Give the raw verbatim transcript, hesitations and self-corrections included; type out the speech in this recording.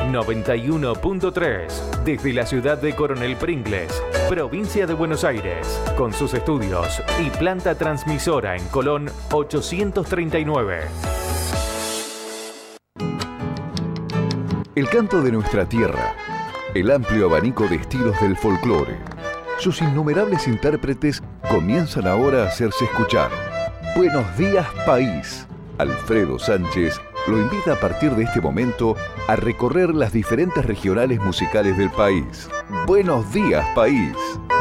noventa y uno punto tres, desde la ciudad de Coronel Pringles, provincia de Buenos Aires, con sus estudios y planta transmisora en Colón ochocientos treinta y nueve. El canto de nuestra tierra, el amplio abanico de estilos del folclore. Sus innumerables intérpretes comienzan ahora a hacerse escuchar. Buenos días, país. Alfredo Sánchez lo invita a partir de este momento a recorrer las diferentes regionales musicales del país. Buenos días, país.